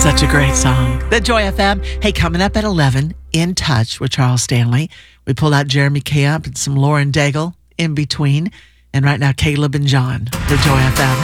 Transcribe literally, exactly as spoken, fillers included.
Such a great song. The Joy F M. Hey, coming up at eleven, In Touch with Charles Stanley. We pulled out Jeremy Camp and some Lauren Daigle in between. And right now, Caleb and John. The Joy F M.